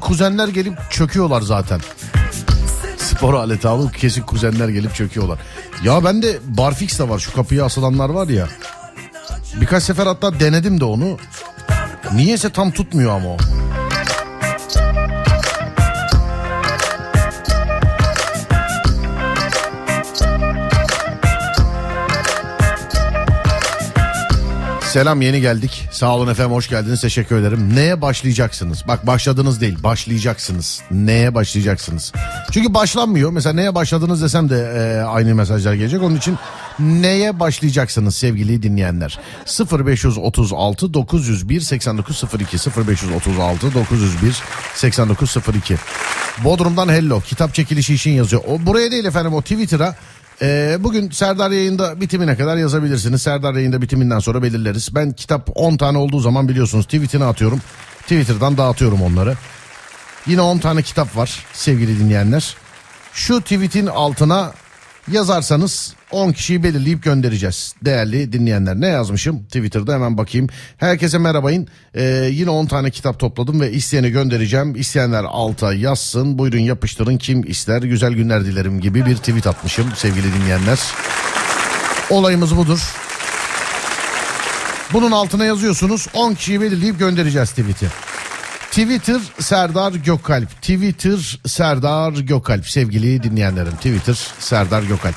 kuzenler gelip çöküyorlar zaten. Spor aleti alıp kesin kuzenler gelip çöküyorlar. Ya ben de barfix de var, şu kapıya asılanlar var ya. Birkaç sefer hatta denedim de onu. Niyeyse tam tutmuyor ama o. Selam, yeni geldik. Sağ olun efendim, hoş geldiniz, teşekkür ederim. Neye başlayacaksınız? Bak, başladınız değil, başlayacaksınız. Neye başlayacaksınız? Çünkü başlanmıyor. Mesela neye başladınız desem de aynı mesajlar gelecek. Onun için neye başlayacaksınız sevgili dinleyenler? 0536 901 8902 0536 901 8902. Bodrum'dan hello, kitap çekilişi için yazıyor. O buraya değil efendim, o Twitter'a. Bugün Serdar yayında bitimine kadar yazabilirsiniz. Serdar yayında bitiminden sonra belirleriz. Ben kitap 10 tane olduğu zaman biliyorsunuz tweetini atıyorum. Twitter'dan dağıtıyorum onları. Yine 10 tane kitap var sevgili dinleyenler. Şu tweetin altına yazarsanız 10 kişiyi belirleyip göndereceğiz. Değerli dinleyenler, ne yazmışım Twitter'da, hemen bakayım. Herkese merhabayın. Yine 10 tane kitap topladım ve isteyene göndereceğim. İsteyenler alta yazsın. Buyurun yapıştırın, kim ister. Güzel günler dilerim gibi bir tweet atmışım sevgili dinleyenler. Olayımız budur. Bunun altına yazıyorsunuz. 10 kişiyi belirleyip göndereceğiz tweet'i. Twitter Serdar Gökalp. Twitter Serdar Gökalp sevgili dinleyenlerim. Twitter Serdar Gökalp.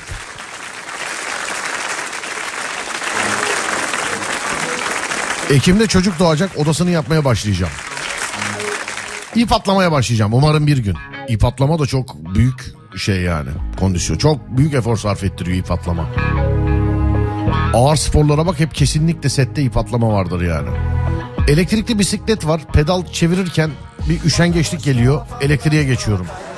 Ekim'de çocuk doğacak, odasını yapmaya başlayacağım. İp atlamaya başlayacağım umarım bir gün. İp atlama da çok büyük şey yani, kondisyon. Çok büyük efor sarf ettiriyor ip atlama. Ağır sporlara bak, hep kesinlikle sette ip atlama vardır yani. Elektrikli bisiklet var, pedal çevirirken bir üşengeçlik geliyor, elektriğe geçiyorum.